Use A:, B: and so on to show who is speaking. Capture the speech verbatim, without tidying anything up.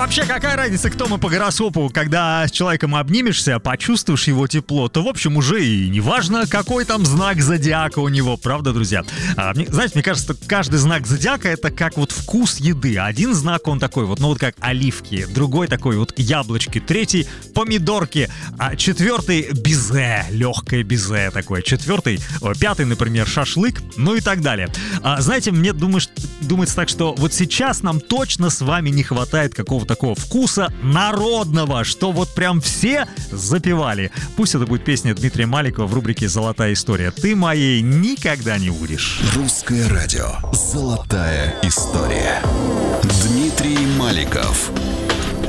A: вообще, какая разница, кто мы по гороскопу? Когда с человеком обнимешься, почувствуешь его тепло, то, в общем, уже и не важно, какой там знак зодиака у него, правда, друзья? А, мне, знаете, мне кажется, каждый знак зодиака — это как вот вкус еды. Один знак, он такой вот, ну вот как оливки, другой такой вот яблочки, третий — помидорки, а четвертый — безе, легкое безе такое, четвертый, о, пятый, например, шашлык, ну и так далее. А, знаете, мне думаешь, думается так, что вот сейчас нам точно с вами не хватает какого-то такого вкуса народного, что вот прям все запевали. Пусть это будет песня Дмитрия Маликова в рубрике «Золотая история». Ты моей никогда не будешь.
B: Русское радио. Золотая история. Дмитрий Маликов.